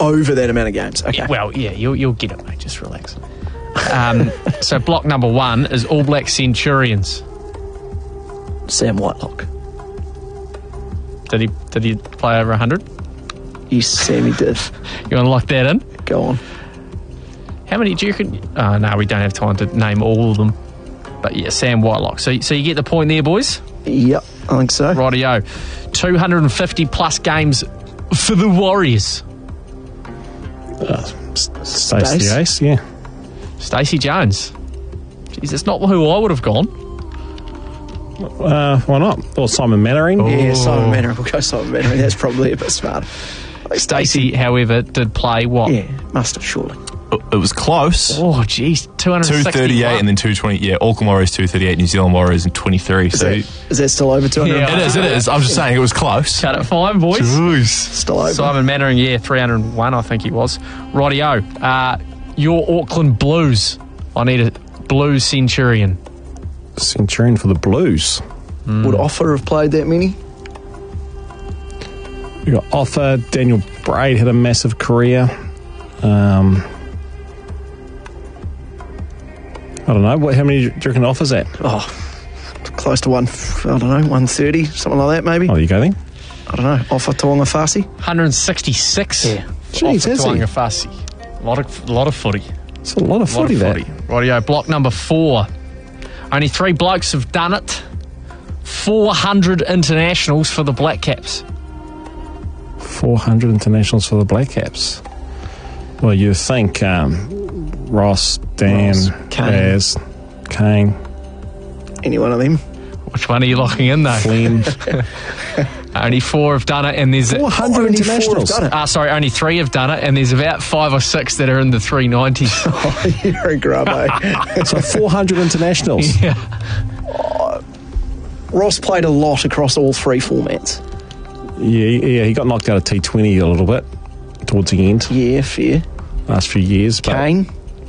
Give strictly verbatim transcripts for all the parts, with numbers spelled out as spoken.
over that amount of games. Okay. Yeah, well, yeah, you'll, you'll get it, mate. Just relax. Um, so block number one is All Black Centurions. Sam Whitelock. Did he did he play over one hundred? Yes, Sammy did. You want to lock that in? Go on. How many do you reckon? Oh, no, we don't have time to name all of them. But yeah, Sam Whitelock. So, so you get the point there, boys? Yep, I think so. Rightio. two hundred fifty plus games for the Warriors. Uh, Stacey Stace. Ace, yeah. Stacey Jones. Jeez, that's not who I would have gone. Uh, why not? Or Simon Mannering. Oh. Yeah, Simon Mannering. We'll go Simon Mannering. That's probably a bit smart. Like Stacey, however, did play what? Yeah, must have surely. It was close. Oh, geez. two hundred sixty. two thirty-eight and then two twenty. Yeah, Auckland Warriors two thirty-eight, New Zealand Warriors in twenty-three. Is, So that, is that still over two hundred? Yeah. it is, it is. I'm just saying it was close. Cut it fine, boys. Jeez. Still over. Simon Mannering, yeah, three hundred one, I think he was. Rightio. Uh, your Auckland Blues. I need a Blues Centurion. Centurion for the Blues. Mm. Would Offer have played that many? You got Offa. Daniel Braid had a massive career. Um, I don't know. What, how many do you reckon Offa's at? Oh, close to one, I don't know, one thirty, something like that maybe. Oh, there you go then. I don't know. Offer Taonga Fasi. one hundred sixty-six. Yeah. Jeez, has he? Taonga Fasi. A lot of, lot of footy. It's a lot of A lot footy, of that. footy. Rightio. Block number four. Only three blokes have done it. four hundred internationals for the Black Caps. four hundred internationals for the Black Caps. Well, you think um, Ross, Dan, Ross, Kane. Baz, Kane, Any one of them. Which one are you locking in, though? Flynn. Only four have done it, and there's... four hundred Only four have internationals. done it. Uh, sorry, only three have done it, and there's about five or six that are in the three nineties. Oh, you're a grub, eh? So four hundred internationals. Yeah. Ross played a lot across all three formats. Yeah, yeah, he got knocked out of T twenty a little bit towards the end, Yeah, fair. last few years. But Kane?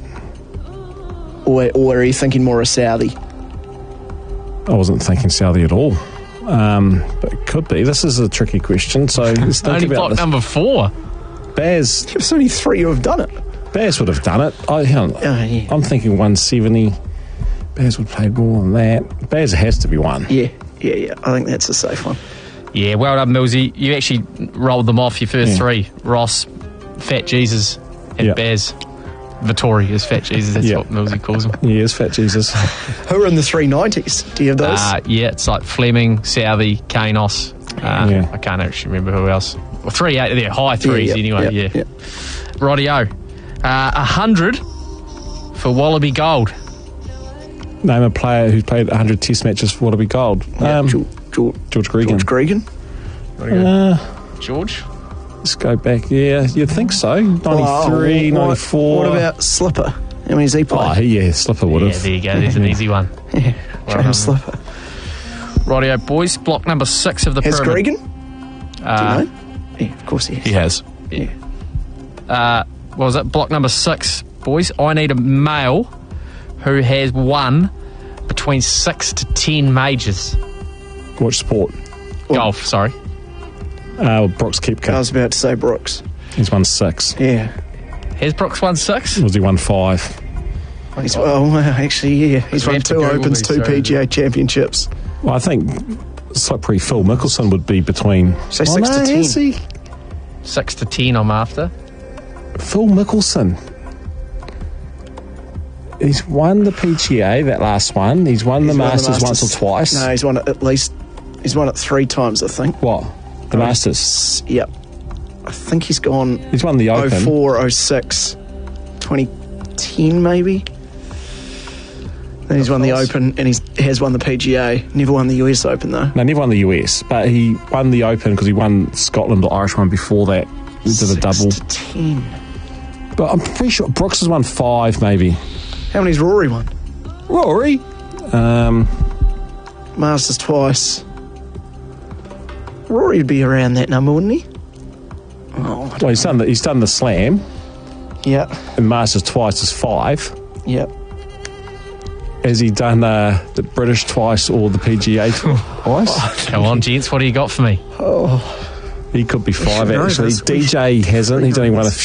Or, or are you thinking more of Southey? I wasn't thinking Southey at all. Um, but it could be. This is a tricky question. So let's think Only about block this. number four. Baz, There's only three who have done it. Baz would have done it. I, hang on. Oh, yeah. I'm thinking one seventy. Baz would play more than that. Baz has to be one. Yeah, yeah, yeah. I think that's a safe one. Yeah, well done, Millsy. You actually rolled them off, your first Yeah. three. Ross, Fat Jesus, and Yeah. Baz. Vittori is Fat Jesus, that's Yeah. what Millsy calls him. He is Fat Jesus. Who are in the three nineties? Do you have those? Uh, yeah, it's like Fleming, Southey, Kanos. Uh, Yeah. I can't actually remember who else. Well, three, eight, they're high threes yeah, anyway, yeah. yeah, yeah. Rightio. Uh, one hundred for Wallaby Gold. Name a player who's played one hundred test matches for Wallaby Gold. Yeah, Um, George, George, George Gregan. George Gregan. Uh, George? let's go back. Yeah, you'd think so. ninety-three, Oh, what- ninety-four. What about Slipper? How many's he Oh, played? he, yeah, Slipper would Yeah, have. there you go. There's an easy one. yeah, Well James done. Slipper. Rightio, boys. Block number six of the Has pyramid. Gregan? Uh, Do you know? Yeah, of course he has. He has. Yeah. uh, what was it? Block number six, boys. I need a male who has won between six to ten majors. Watch sport. Golf, sorry. Uh, Brooks I Koepka. was about to say Brooks. He's won six. Yeah. Has Brooks won six? Was he won five? He's, well, actually, yeah. He's We won have to two Google Opens, these, two sorry. P G A championships. Well, I think slippery Phil Mickelson would be between. Say Oh, six no, to ten. is he? Six to ten, I'm after. Phil Mickelson. He's won the P G A, that last one. He's won the He's won the Masters once Masters. or twice. No, he's won it at least. He's won it three times, I think. What? The Masters. S- Yep. I think he's gone He's won the oh Open. four, oh six, twenty ten maybe. Then he's won the Open and he's has won the P G A. Never won the U S Open though. No, never won the U S, but he won the Open because he won Scotland or Irish one before that. He did a Six double. to ten. But I'm pretty sure Brooks has won five, maybe. How many's Rory won? Rory? Um, Masters twice. Rory would be around that number, wouldn't he? Oh, I well, he's done the, he's done the Slam, don't- yeah, and Masters twice is five. yeah. Has he done uh, the British twice or the P G A twice? Come on, gents. What do you got for me? He could be five, should know actually. this. We D J hasn't. He's only won a